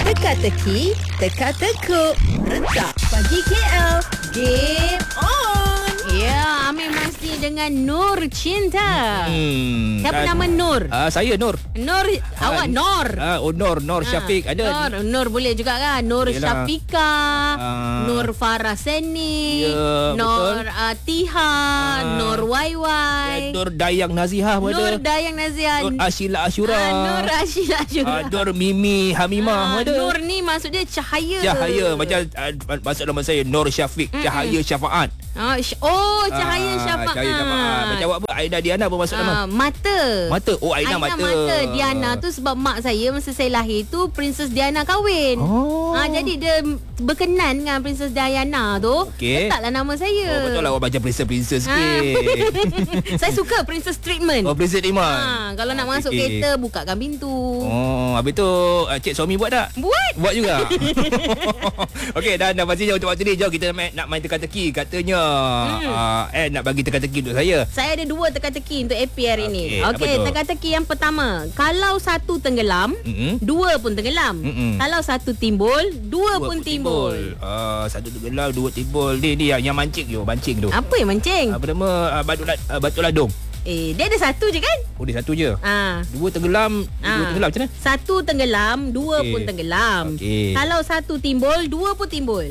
Teka-teki, teka-tekuk. Rentak pagi KL. Game on. Ya, Amir Masni dengan Nur Cinta. Siapa nama Nur? Saya Nur. Nur, awak Nur. Nur Syafiq ada. Nur boleh juga kan? Nur Yelah. Syafika, Nur Farah Seni, Ya, Nur betul. Tiha, Nur YY, Nur Dayang Nazihah pun Nur ada. Dayang Nazia, Nur Ashila Ashura. Nur Ashila Ashura. Nur Mimi Hamimah pun ada. Nur ni maksudnya cahaya. Cahaya macam maksud nama saya Nur Syafiq, cahaya syafaat. Cahaya syafaat. Cahaya syafaat. Macam awak pun Aina Diana pun masuk nama. Mata. Mata. Oh, Aina mata. Diana tu sebab mak saya masa saya lahir tu Princess Diana kahwin. Jadi dia berkenan dengan Princess Diana tu. Okey. Letaklah nama saya. Betul lah awak macam princess sikit. Saya suka princess treatment. Princess Iman. Kalau nak masuk kereta bukakan pintu. Habis tu cik suami buat tak? Buat juga. Okey, dan pastinya untuk waktu ni jom kita nak main teka-teki. Katanya nak bagi teka-teki untuk saya. Saya ada 2 teka-teki untuk AP hari ni. Okey, Okey, apa tu? teka-teki yang pertama. Kalau satu tenggelam, 2 pun tenggelam. Kalau satu timbul, 2 pun timbul. Satu tenggelam, 2 timbul. Ni yang mancing tu. Apa yang mancing? Apa nama batu ladung. Dia ada satu je kan? Oh, dia satu je. 2 tenggelam, 2 tenggelam macam mana? Satu tenggelam, 2 Okey. pun tenggelam. Okey. Kalau satu timbul, 2 pun timbul.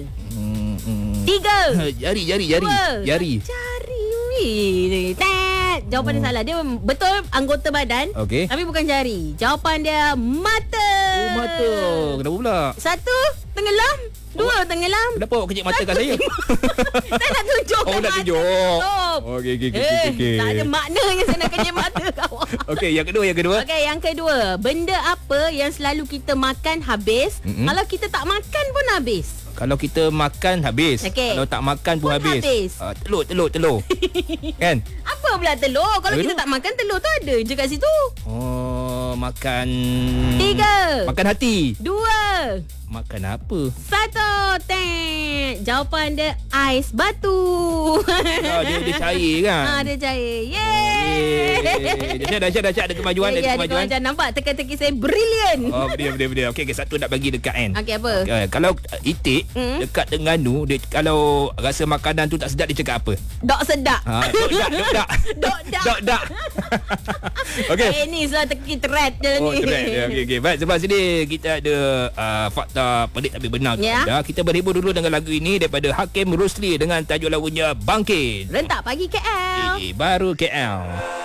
3. Jari. Jari. Jawapan dia salah. Dia betul anggota badan. Okey. Tapi bukan jari. Jawapan dia mata. Oh, mata. Kenapa pula? Satu tenggelam, 2 tenggelam. Kenapa awak kejap mata kat saya? Saya nak tunjukkan Oh, nak mata. tunjuk. Stop. Okey. Tak ada maknanya saya nak kejap mata kau. Okey, yang kedua. Okey, yang kedua. Benda apa yang selalu kita makan habis, kalau kita tak makan pun habis? Kalau kita makan habis. Okey. Kalau tak makan pun habis. Telur. Kan? Apa pula telur? Kalau kita tak makan, telur tu ada je kat situ. Makan 3. Makan hati. 2. Makan apa? 1. Jawapan dia ais batu. Dia cair kan? Dia cair. Yeay. Dahsyat ada kemajuan. Ada kemajuan. Nampak teka-teki saya brilian. Dia. Okey, satu nak bagi dekat kan. Okey, apa? Kalau itik dekat Terengganu, dia kalau rasa makanan tu tak sedap, dia cakap apa? Dok sedap. Dok dak. Okey. Ni soal teki thread je ni. Okey. Baik, sebab sini kita ada fakta pelik tapi benar. Ya. Kita berhibur dulu dengan lagu ini daripada Hakim Rusli dengan tajuk lagunya Bangkit. Rentak pagi KL. Baru KL.